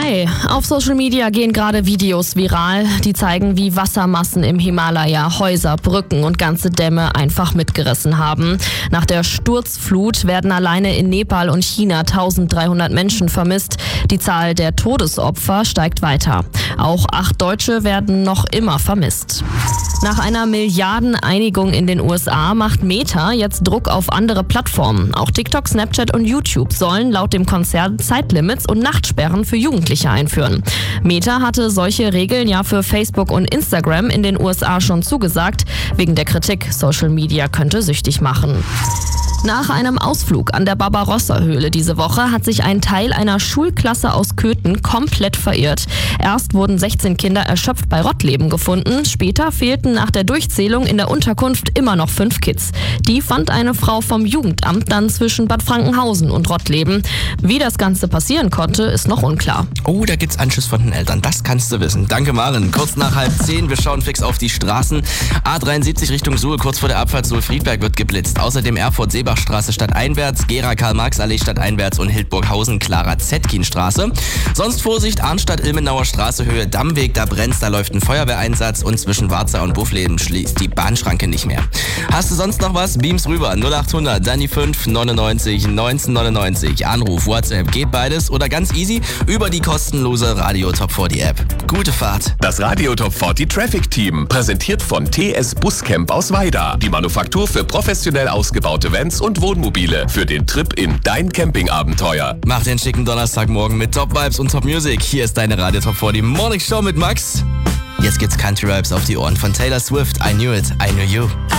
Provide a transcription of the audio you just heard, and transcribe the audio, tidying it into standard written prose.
Hi, auf Social Media gehen gerade Videos viral, die zeigen, wie Wassermassen im Himalaya Häuser, Brücken und ganze Dämme einfach mitgerissen haben. Nach der Sturzflut werden alleine in Nepal und China 1300 Menschen vermisst. Die Zahl der Todesopfer steigt weiter. Auch 8 Deutsche werden noch immer vermisst. Nach einer Milliardeneinigung in den USA macht Meta jetzt Druck auf andere Plattformen. Auch TikTok, Snapchat und YouTube sollen laut dem Konzern Zeitlimits und Nachtsperren für Jugendliche einführen. Meta hatte solche Regeln ja für Facebook und Instagram in den USA schon zugesagt, wegen der Kritik, Social Media könnte süchtig machen. Nach einem Ausflug an der Barbarossa-Höhle diese Woche hat sich ein Teil einer Schulklasse aus Köthen komplett verirrt. Erst wurden 16 Kinder erschöpft bei Rottleben gefunden, später fehlten nach der Durchzählung in der Unterkunft immer noch 5 Kids. Die fand eine Frau vom Jugendamt dann zwischen Bad Frankenhausen und Rottleben. Wie das Ganze passieren konnte, ist noch unklar. Oh, da gibt's Anschiss von den Eltern, das kannst du wissen. Danke Maren. Kurz nach 9:30, wir schauen fix auf die Straßen. A73 Richtung Suhl, kurz vor der Abfahrt Suhl-Friedberg wird geblitzt. Außerdem Erfurt-Seebachstraße stadteinwärts, Gera-Karl-Marx-Allee stadteinwärts und Hildburghausen-Clara-Zetkin-Straße. Sonst Vorsicht, Arnstadt-Ilmenauer Straße, Höhe Dammweg, da brennt's, da läuft ein Feuerwehreinsatz und zwischen Warzau und Buffleben schließt die Bahnschranke nicht mehr. Hast du sonst noch was? Beams rüber, 0800 Dani 5 99 1999. Anruf, WhatsApp, geht beides oder ganz easy über die kostenlose Radio Top 40 App. Gute Fahrt. Das Radio Top 40 Traffic Team, präsentiert von TS Buscamp aus Weida. Die Manufaktur für professionell ausgebaute Vans und Wohnmobile für den Trip in dein Campingabenteuer. Mach den schicken Donnerstagmorgen mit Top Vibes und Top Music. Hier ist deine Radio Top 40 Morning Show mit Max. Jetzt gibt's Country Vibes auf die Ohren von Taylor Swift. I Knew It, I Knew You.